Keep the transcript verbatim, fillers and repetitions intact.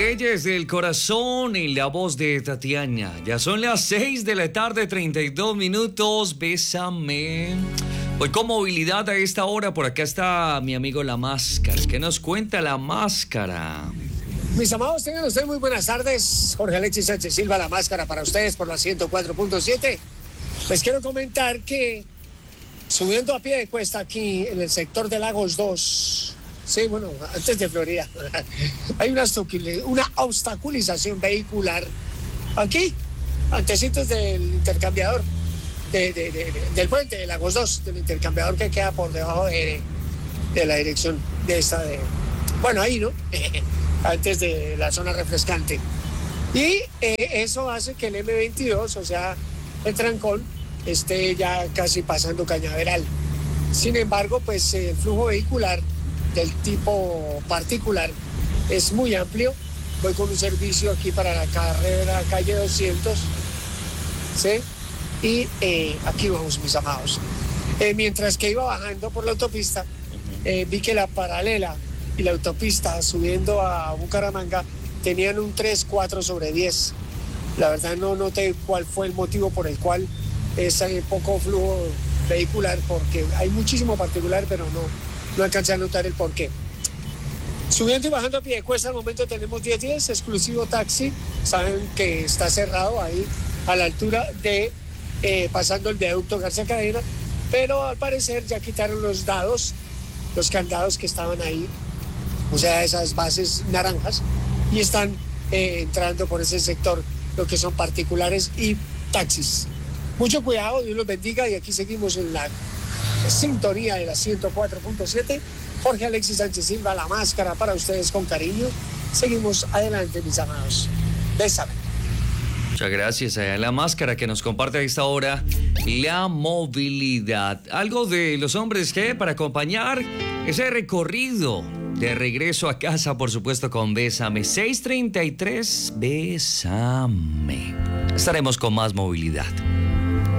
Leyes del corazón y la voz de Tatiana. Ya son las seis de la tarde, treinta y dos minutos. Bésame. Voy con movilidad a esta hora. Por acá está mi amigo La Máscara. ¿Qué nos cuenta La Máscara? Mis amados, tengan ustedes muy buenas tardes. Jorge Alexis Sánchez Silva, La Máscara para ustedes por la ciento cuatro punto siete. Les quiero comentar que subiendo a pie de cuesta aquí en el sector de Lagos dos, sí, bueno, antes de Florida, hay una, una obstaculización vehicular aquí, antecitos del intercambiador, de, de, de, de, del puente de Lagos dos, del intercambiador que queda por debajo de, de la dirección de esta, de, bueno, ahí, ¿no? Antes de la zona refrescante. Y eh, eso hace que el eme veintidós, o sea, el trancón, esté ya casi pasando Cañaveral. Sin embargo, pues el flujo vehicular del tipo particular es muy amplio. Voy con un servicio aquí para la carrera calle doscientos, ¿sí? Y eh, aquí vamos, mis amados. Eh, mientras que iba bajando por la autopista, eh, vi que la paralela y la autopista subiendo a Bucaramanga tenían un tres, cuatro sobre diez. La verdad no noté cuál fue el motivo por el cual es poco flujo vehicular, porque hay muchísimo particular, pero no, no alcancé a notar el porqué. Subiendo y bajando a pie de cuesta, al momento tenemos diez diez, exclusivo taxi. Saben que está cerrado ahí a la altura de, eh, pasando el viaducto García Cadena, pero al parecer ya quitaron los dados, los candados que estaban ahí, o sea, esas bases naranjas, y están eh, entrando por ese sector lo que son particulares y taxis. Mucho cuidado, Dios los bendiga, y aquí seguimos en la sintonía de la ciento cuatro punto siete. Jorge Alexis Sánchez Silva, La Máscara para ustedes con cariño. Seguimos adelante, mis amados. Bésame. Muchas gracias a La Máscara que nos comparte a esta hora la movilidad. Algo de los hombres que para acompañar ese recorrido de regreso a casa, por supuesto, con Bésame. seis treinta y tres, Bésame. Estaremos con más movilidad.